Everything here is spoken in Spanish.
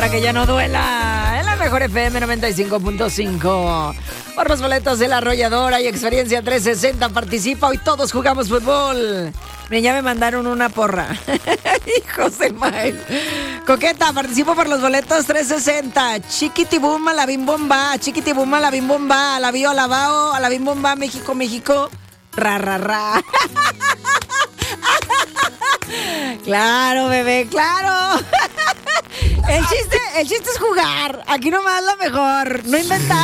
Para que ya no duela, en la mejor FM 95.5. Por los boletos de La Arrolladora y Experiencia 360 participa. Hoy todos jugamos fútbol. Miren, ya me mandaron una porra. Hijos de maíz. Coqueta, participo por los boletos 360. Chiquitibum a la bim bomba. Chiquitibum a la bim bomba. A la bio, a la bao, a la bim bomba. México, México. Ra, ra, ra. Claro, bebé, claro. El chiste es jugar. Aquí nomás lo mejor. No inventar.